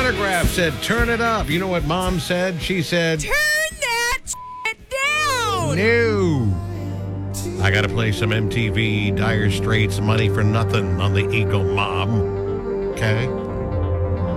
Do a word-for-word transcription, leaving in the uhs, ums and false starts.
Autograph said, turn it up. You know what Mom said? She said, Turn that shit down. no. I got to play some M T V Dire Straits Money for Nothing on the Eagle, Mom. Okay?